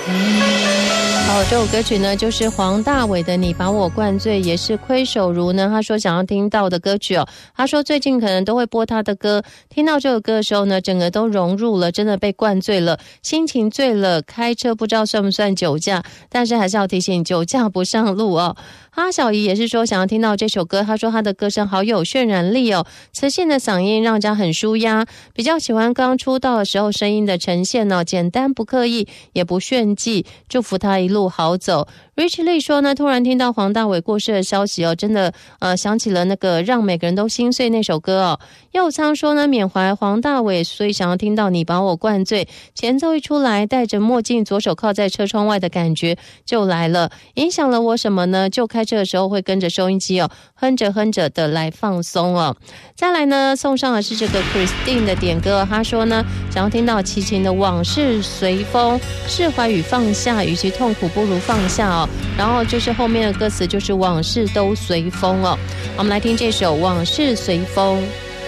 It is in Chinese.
好，这首歌曲呢就是黄大炜的《你把我灌醉》，也是亏手如呢他说想要听到的歌曲哦。他说最近可能都会播他的歌，听到这首歌的时候呢，整个都融入了，真的被灌醉了，心情醉了，开车不知道算不算酒驾，但是还是要提醒酒驾不上路哦。哈小姨也是说想要听到这首歌，她说她的歌声好有渲染力哦，磁性的嗓音让人家很舒压，比较喜欢刚出道的时候声音的呈现哦，简单不刻意也不炫技，祝福她一路好走。Rich Lee 说呢，突然听到黄大炜过世的消息哦，真的想起了那个让每个人都心碎那首歌哦。佑仓说呢，缅怀黄大炜，所以想要听到你把我灌醉，前奏一出来，戴着墨镜，左手靠在车窗外的感觉就来了。影响了我什么呢？就开车的时候会跟着收音机哦，哼着哼着的来放松哦。再来呢，送上的是这个 Christine 的点歌，他说呢，想要听到齐秦的往事随风，释怀与放下，与其痛苦不如放下哦。然后就是后面的歌词就是往事都随风哦。我们来听这首往事随风。